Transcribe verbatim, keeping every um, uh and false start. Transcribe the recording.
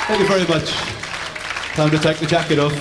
Thank you very much. Time to take the jacket off.